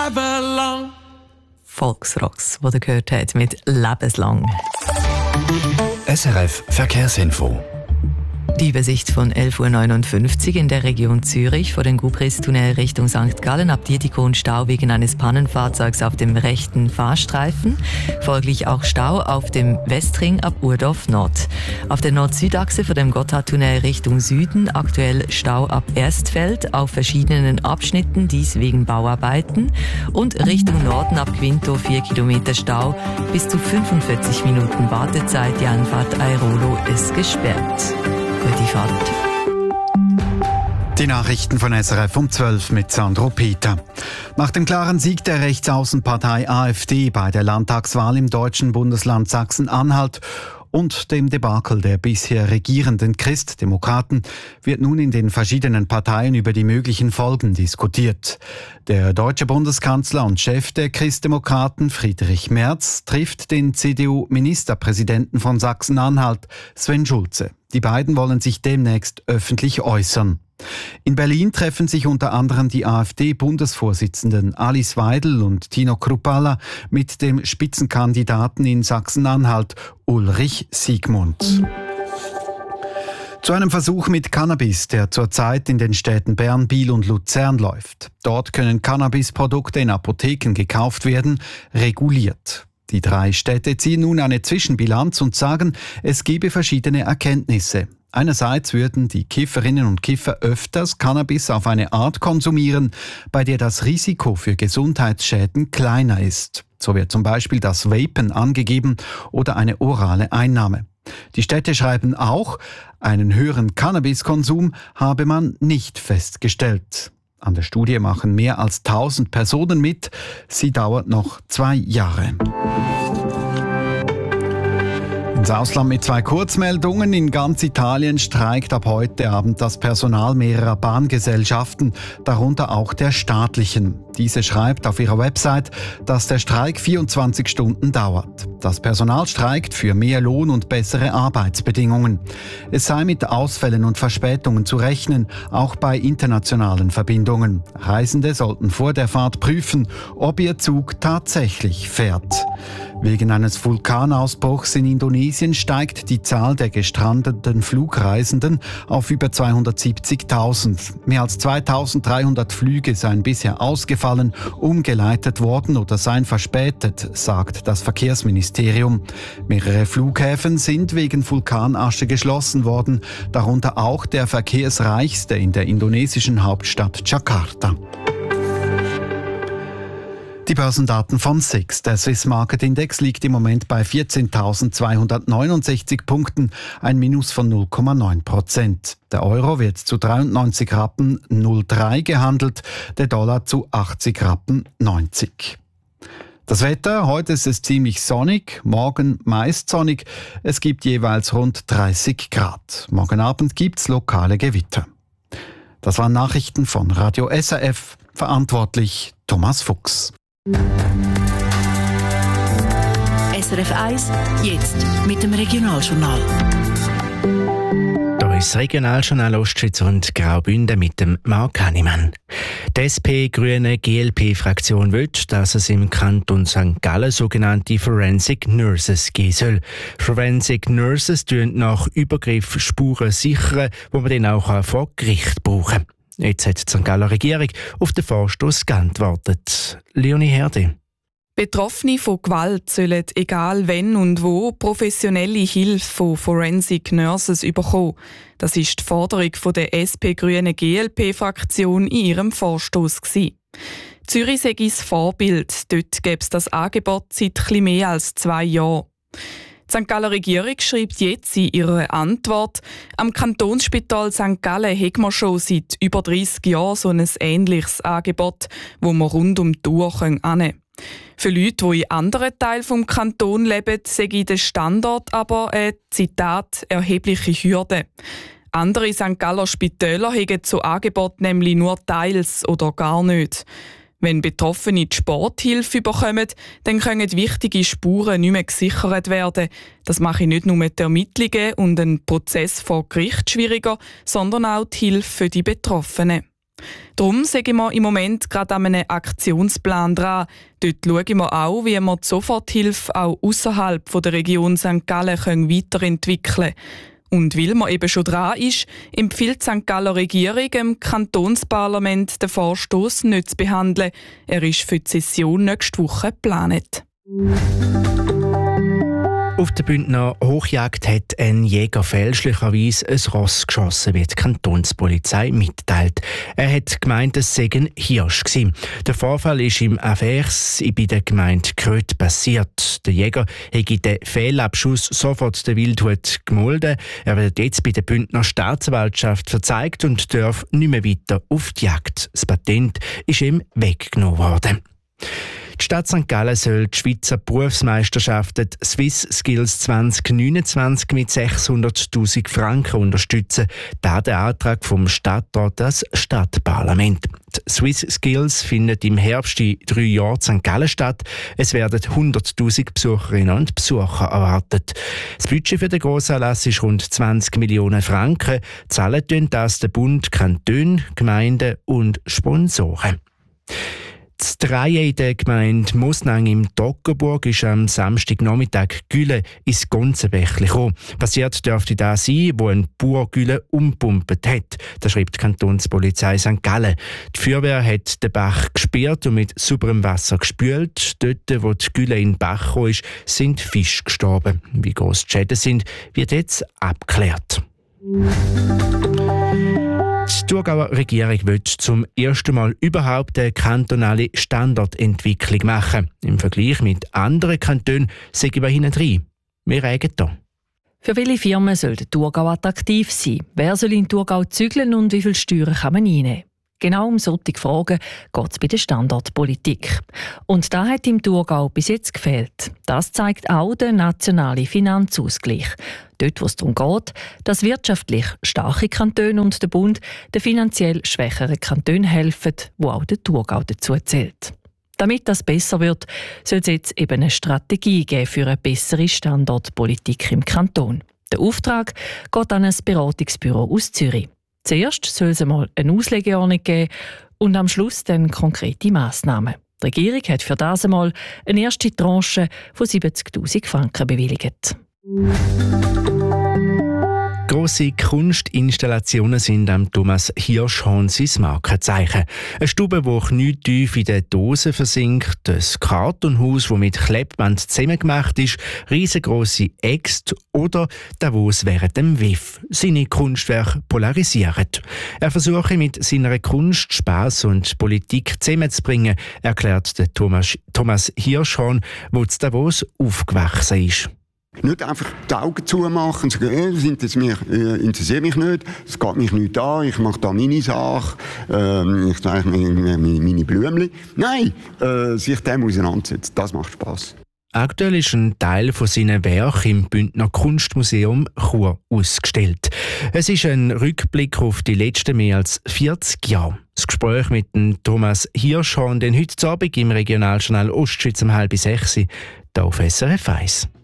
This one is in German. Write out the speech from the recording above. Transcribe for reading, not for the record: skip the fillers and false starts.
forever long. Volksrocks, wo ihr gehört habt, mit «Lebenslang». SRF Verkehrsinfo. Die Übersicht von 11.59 Uhr in der Region Zürich vor dem Gubrist-Tunnel Richtung St. Gallen ab Dietikon Stau wegen eines Pannenfahrzeugs auf dem rechten Fahrstreifen. Folglich auch Stau auf dem Westring ab Urdorf Nord. Auf der Nord-Süd-Achse vor dem Gotthardtunnel Richtung Süden aktuell Stau ab Erstfeld auf verschiedenen Abschnitten, dies wegen Bauarbeiten. Und Richtung Norden ab Quinto 4 Kilometer Stau, bis zu 45 Minuten Wartezeit. Die Anfahrt Airolo ist gesperrt. Gute Fahrt. Die Nachrichten von SRF um 12 mit Sandro Peter. Nach dem klaren Sieg der Rechtsaußenpartei AfD bei der Landtagswahl im deutschen Bundesland Sachsen-Anhalt und dem Debakel der bisher regierenden Christdemokraten wird nun in den verschiedenen Parteien über die möglichen Folgen diskutiert. Der deutsche Bundeskanzler und Chef der Christdemokraten Friedrich Merz trifft den CDU-Ministerpräsidenten von Sachsen-Anhalt Sven Schulze. Die beiden wollen sich demnächst öffentlich äußern. In Berlin treffen sich unter anderem die AfD-Bundesvorsitzenden Alice Weidel und Tino Kruppalla mit dem Spitzenkandidaten in Sachsen-Anhalt Ulrich Siegmund. Zu einem Versuch mit Cannabis, der zurzeit in den Städten Bern, Biel und Luzern läuft. Dort können Cannabisprodukte in Apotheken gekauft werden, reguliert. Die 3 Städte ziehen nun eine Zwischenbilanz und sagen, es gebe verschiedene Erkenntnisse. Einerseits würden die Kifferinnen und Kiffer öfters Cannabis auf eine Art konsumieren, bei der das Risiko für Gesundheitsschäden kleiner ist. So wird zum Beispiel das Vapen angegeben oder eine orale Einnahme. Die Städte schreiben auch, einen höheren Cannabiskonsum habe man nicht festgestellt. An der Studie machen mehr als 1000 Personen mit. Sie dauert noch 2 Jahre. Ins Ausland mit 2 Kurzmeldungen. In ganz Italien streikt ab heute Abend das Personal mehrerer Bahngesellschaften, darunter auch der staatlichen. Diese schreibt auf ihrer Website, dass der Streik 24 Stunden dauert. Das Personal streikt für mehr Lohn und bessere Arbeitsbedingungen. Es sei mit Ausfällen und Verspätungen zu rechnen, auch bei internationalen Verbindungen. Reisende sollten vor der Fahrt prüfen, ob ihr Zug tatsächlich fährt. Wegen eines Vulkanausbruchs in Indonesien steigt die Zahl der gestrandeten Flugreisenden auf über 270.000. Mehr als 2.300 Flüge seien bisher ausgefallen, umgeleitet worden oder seien verspätet, sagt das Verkehrsministerium. Mehrere Flughäfen sind wegen Vulkanasche geschlossen worden, darunter auch der verkehrsreichste in der indonesischen Hauptstadt Jakarta. Die Börsendaten von SIX. Der Swiss Market Index liegt im Moment bei 14.269 Punkten, ein Minus von 0,9%. Der Euro wird zu 93,03 Rappen gehandelt, der Dollar zu 80,90 Rappen. Das Wetter, heute ist es ziemlich sonnig, morgen meist sonnig. Es gibt jeweils rund 30 Grad. Morgen Abend gibt's lokale Gewitter. Das waren Nachrichten von Radio SRF. Verantwortlich Thomas Fuchs. SRF 1, jetzt mit dem Regionaljournal. Hier ist das Regionaljournal Ostschweiz und Graubünden mit dem Marc Hannemann. Die SP-Grüne-GLP-Fraktion will, dass es im Kanton St. Gallen sogenannte Forensic Nurses geben soll. Forensic Nurses tun nach Übergriff Spuren sichern, die man dann auch vor Gericht brauchen kann. Jetzt hat die St. Galler Regierung auf den Vorstoss geantwortet. Leonie Herde. Betroffene von Gewalt sollen, egal wenn und wo, professionelle Hilfe von Forensic Nurses bekommen. Das ist die Forderung der SP-Grüne-GLP-Fraktion in ihrem Vorstoss. Zürich sei das Vorbild. Dort gäbe es das Angebot seit etwas mehr als 2 Jahren. Die St. Galler Regierung schreibt jetzt in ihrer Antwort, am Kantonsspital St. Gallen hätten wir schon seit über 30 Jahren so ein ähnliches Angebot, wo man rund um die Uhr annehmen können. Für Leute, die in anderen Teilen des Kantons leben, sei der Standort aber eine, Zitat, erhebliche Hürde. Andere St. Galler Spitäler haben so Angebot nämlich nur teils oder gar nicht. Wenn Betroffene die Sporthilfe bekommen, dann können wichtige Spuren nicht mehr gesichert werden. Das mache nicht nur die Ermittlungen und einen Prozess vor Gericht schwieriger, sondern auch die Hilfe für die Betroffenen. Darum sagen wir im Moment gerade an einem Aktionsplan dran. Dort schauen wir auch, wie wir die Soforthilfe auch außerhalb der Region St. Gallen weiterentwickeln können. Und weil man eben schon dran ist, empfiehlt die St. Galler Regierung dem Kantonsparlament, den Vorstoss nicht zu behandeln. Er ist für die Session nächste Woche geplant. Auf der Bündner Hochjagd hat ein Jäger fälschlicherweise ein Ross geschossen, wie die Kantonspolizei mitteilt. Er hat gemeint, es sei ein Hirsch gewesen. Der Vorfall ist im Avers bei der Gemeinde Kröth passiert. Der Jäger hätte den Fehlabschuss sofort den Wildhut gemolden. Er wird jetzt bei der Bündner Staatsanwaltschaft verzeigt und darf nicht mehr weiter auf die Jagd. Das Patent ist ihm weggenommen worden. Die Stadt St. Gallen soll die Schweizer Berufsmeisterschaften Swiss Skills 2029 mit 600'000 Franken unterstützen. Da der Antrag vom Stadtrat das Stadtparlament. Die Swiss Skills findet im Herbst in 3 Jahren in St. Gallen statt. Es werden 100'000 Besucherinnen und Besucher erwartet. Das Budget für den Grossanlass ist rund 20 Millionen Franken. Zahlen tun das der Bund, Kantone, Gemeinden und Sponsoren. Das Dreie in der Gemeinde Mosnang im Toggenburg ist am Samstagnachmittag Gülle ins Gonzenbächli gekommen. Passiert dürfte das sein, wo ein Bauer Gülle umpumpt hat. Das schreibt die Kantonspolizei St. Gallen. Die Feuerwehr hat den Bach gesperrt und mit sauberem Wasser gespült. Dort, wo die Gülle in den Bach gekommen ist, sind Fische gestorben. Wie gross die Schäden sind, wird jetzt abgeklärt. Die Thurgauer Regierung will zum ersten Mal überhaupt eine kantonale Standortentwicklung machen. Im Vergleich mit anderen Kantonen sind wir hinten drin. Wir regen da. Für welche Firmen soll der Thurgau attraktiv sein? Wer soll in Thurgau zügeln und wie viel Steuern kann man einnehmen? Genau um solche Fragen geht es bei der Standortpolitik. Und da hat im Thurgau bis jetzt gefehlt. Das zeigt auch der nationale Finanzausgleich. Dort, wo es darum geht, dass wirtschaftlich starke Kantone und der Bund den finanziell schwächeren Kantonen helfen, wo auch der Thurgau dazu zählt. Damit das besser wird, soll es jetzt eben eine Strategie geben für eine bessere Standortpolitik im Kanton. Der Auftrag geht an ein Beratungsbüro aus Zürich. Zuerst soll es einmal eine Auslegeordnung geben und am Schluss dann konkrete Massnahmen. Die Regierung hat für das einmal eine erste Tranche von 70'000 Franken bewilligt. Grosse Kunstinstallationen sind am Thomas Hirschhorn sein Markenzeichen. Eine Stube, die knietief in der Dose versinkt, ein Kartonhaus, das mit Klebeband zusammengemacht ist, riesengroße Äxte oder Davos während dem WIF. Seine Kunstwerke polarisieren. Er versuche mit seiner Kunst Spass und Politik zusammenzubringen, erklärt der Thomas Hirschhorn, der in Davos aufgewachsen ist. Nicht einfach die Augen zumachen und sagen, das interessiert mich nicht, es geht mich nicht an, ich mache da meine Sache, ich zeige meine Blümchen. Nein, sich dem auseinandersetzen, das macht Spass. Aktuell ist ein Teil von seinen Werken im Bündner Kunstmuseum Chur ausgestellt. Es ist ein Rückblick auf die letzten mehr als 40 Jahre. Das Gespräch mit dem Thomas Hirschhorn, den heute Abend im Regionaljournal Ostschweiz um 5:30 hier auf SRF 1.